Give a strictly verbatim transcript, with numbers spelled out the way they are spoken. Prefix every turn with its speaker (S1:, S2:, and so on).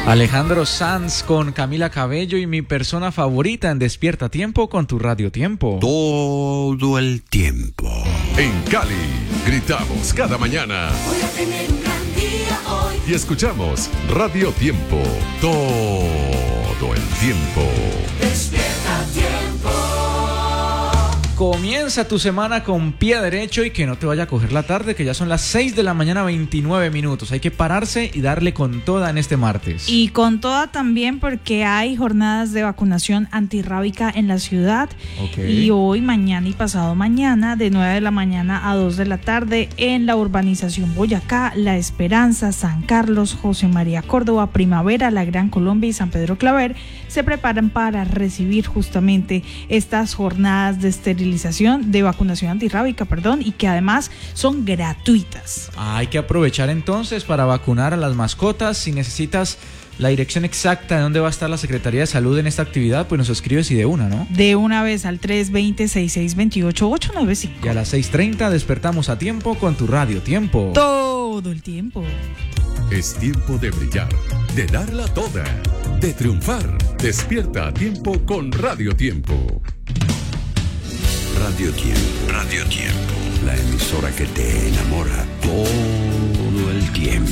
S1: Alejandro Sanz con Camila Cabello y mi persona favorita en Despierta a Tiempo con tu Radio Tiempo.
S2: Todo el tiempo.
S3: En Cali, gritamos cada mañana.
S4: Voy a tener un gran día hoy.
S3: Y escuchamos Radio Tiempo. Todo el tiempo.
S4: Despierta a Tiempo.
S1: Comienza tu semana con pie derecho y que no te vaya a coger la tarde, que ya son las seis de la mañana, veintinueve minutos. Hay que pararse y darle con toda en este martes.
S5: Y con toda también porque hay jornadas de vacunación antirrábica en la ciudad.
S1: Okay.
S5: Y hoy, mañana y pasado mañana, de nueve de la mañana a dos de la tarde, en la urbanización Boyacá, La Esperanza, San Carlos, José María Córdoba, Primavera, La Gran Colombia y San Pedro Claver, se preparan para recibir justamente estas jornadas de esterilización, de vacunación antirrábica, perdón, y que además son gratuitas.
S1: Hay que aprovechar entonces para vacunar a las mascotas. Si necesitas la dirección exacta de dónde va a estar la Secretaría de Salud en esta actividad, pues nos escribes y de una, ¿no?
S5: De una vez al tres dos cero, seis seis dos ocho, ocho nueve cinco.
S1: Y a las seis treinta despertamos a tiempo con tu Radio Tiempo.
S5: Todo el tiempo.
S3: Es tiempo de brillar, de darla toda, de triunfar. Despierta a Tiempo con Radio Tiempo.
S2: Radio Tiempo. Radio Tiempo. La emisora que te enamora todo el tiempo.